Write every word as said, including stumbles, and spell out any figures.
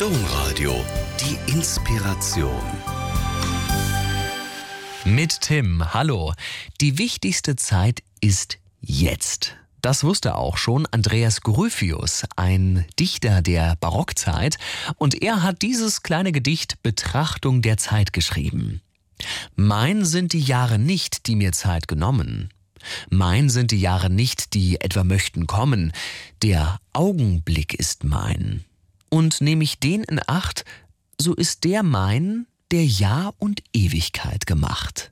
Domradio, die Inspiration. Mit Tim, hallo. Die wichtigste Zeit ist jetzt. Das wusste auch schon Andreas Gryphius, ein Dichter der Barockzeit. Und er hat dieses kleine Gedicht Betrachtung der Zeit geschrieben. Mein sind die Jahre nicht, die mir Zeit genommen. Mein sind die Jahre nicht, die etwa möchten kommen. Der Augenblick ist mein. Und nehm ich den in Acht, so ist der mein, der Jahr und Ewigkeit gemacht.